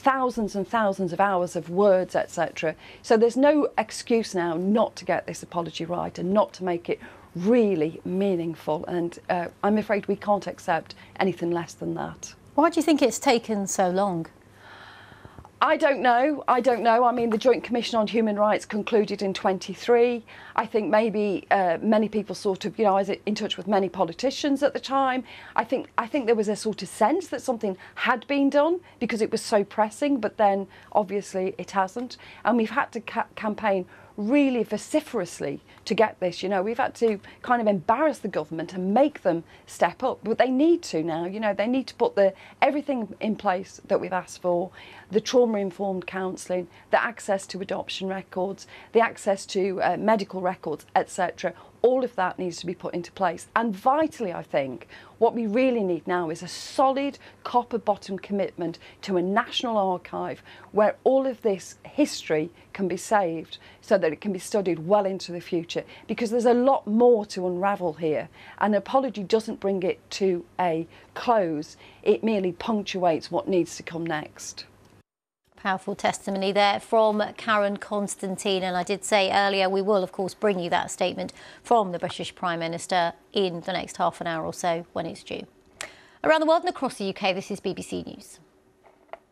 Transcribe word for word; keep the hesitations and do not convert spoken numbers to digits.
thousands and thousands of hours of words, et cetera. So there's no excuse now not to get this apology right and not to make it really meaningful. And uh, I'm afraid we can't accept anything less than that. Why do you think it's taken so long? I don't know. I don't know. I mean, the Joint Commission on Human Rights concluded in twenty-three. I think maybe uh, many people sort of, you know, I was in touch with many politicians at the time. I think I think there was a sort of sense that something had been done because it was so pressing, but then obviously it hasn't. And we've had to ca campaign really vociferously to get this. You know, we've had to kind of embarrass the government and make them step up, but they need to now. You know, they need to put the everything in place that we've asked for: the trauma-informed counselling, the access to adoption records, the access to uh, medical records, et cetera. All of that needs to be put into place. And vitally, I think, what we really need now is a solid copper-bottom commitment to a national archive where all of this history can be saved so that it can be studied well into the future, because there's a lot more to unravel here. An apology doesn't bring it to a close, it merely punctuates what needs to come next. Powerful testimony there from Karen Constantine, and I did say earlier we will of course bring you that statement from the British Prime Minister in the next half an hour or so when it's due. Around the world and across the U K, this is B B C News.